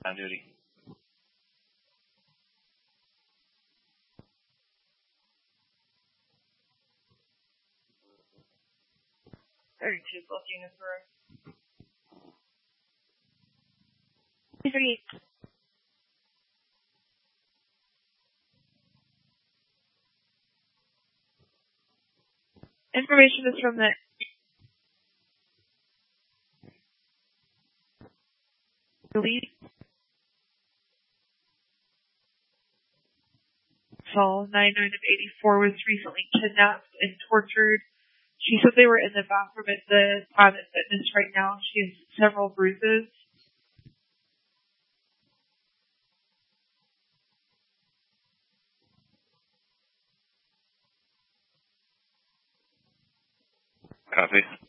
On duty. Both units were. Information is from the elite. Saul 99 of 84 was recently kidnapped and tortured. She said they were in the bathroom at the Planet Fitness right now. She has several bruises. Copy.